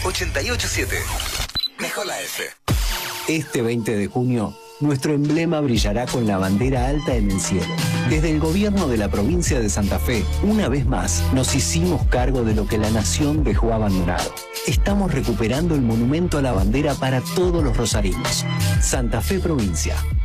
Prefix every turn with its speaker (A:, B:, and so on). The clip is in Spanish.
A: 887. Mejor la F.
B: Este 20 de junio, nuestro emblema brillará con la bandera alta en el cielo. Desde el gobierno de la provincia de Santa Fe, una vez más, nos hicimos cargo de lo que la nación dejó abandonado. Estamos recuperando el monumento a la bandera para todos los rosarinos. Santa Fe Provincia.